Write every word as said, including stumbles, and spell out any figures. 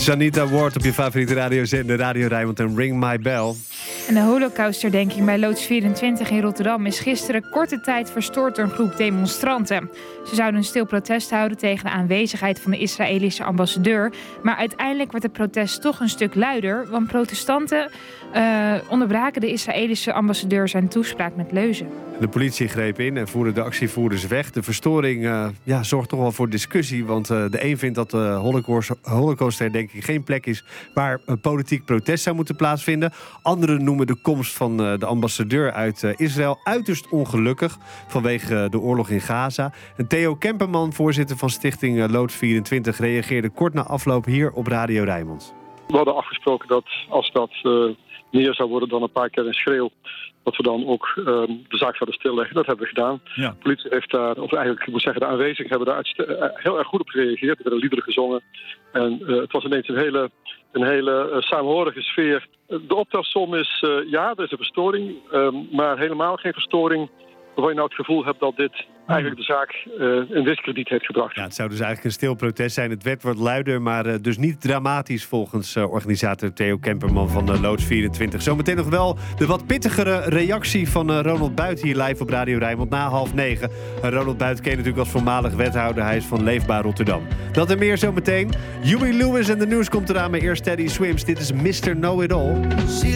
Shanita Ward op je favoriete radiozender Radio Rijnmond en Ring My Bell. En de Holocaustherdenking bij Loods vierentwintig in Rotterdam is gisteren korte tijd verstoord door een groep demonstranten. Ze zouden een stil protest houden tegen de aanwezigheid van de Israëlische ambassadeur. Maar uiteindelijk werd het protest toch een stuk luider, want protestanten uh, onderbraken de Israëlische ambassadeur zijn toespraak met leuzen. De politie greep in en voerde de actievoerders weg. De verstoring uh, ja, zorgt toch wel voor discussie, want uh, de een vindt dat de Holocaust, Holocaustherdenking geen plek is waar een politiek protest zou moeten plaatsvinden. Anderen noemen de komst van uh, de ambassadeur uit uh, Israël uiterst ongelukkig vanwege uh, de oorlog in Gaza. En Theo Kemperman, voorzitter van stichting uh, Loods vierentwintig, reageerde kort na afloop hier op Radio Rijnmond. We hadden afgesproken dat als dat uh, meer zou worden dan een paar keer een schreeuw, dat we dan ook uh, de zaak zouden stilleggen. Dat hebben we gedaan. Ja. De politie heeft daar, of eigenlijk ik moet zeggen, de aanwezigen hebben daar uitst- uh, heel erg goed op gereageerd. Er werden liederen gezongen. En uh, het was ineens een hele, een hele uh, samenhorige sfeer. De optelsom is, uh, ja, er is een verstoring, uh, maar helemaal geen verstoring waarvan je nou het gevoel hebt dat dit eigenlijk de zaak uh, in diskrediet heeft gebracht. Ja, het zou dus eigenlijk een stil protest zijn. Het werd wat luider, maar uh, dus niet dramatisch volgens uh, organisator Theo Kemperman van uh, Loods vierentwintig. Zometeen nog wel de wat pittigere reactie van uh, Ronald Buit hier live op Radio Rijnmond na half negen. Uh, Ronald Buit ken je natuurlijk als voormalig wethouder. Hij is van Leefbaar Rotterdam. Dat en meer zometeen. Huey Lewis en de nieuws komt eraan, maar eerst Teddy Swims. Dit is mister Know-It-All.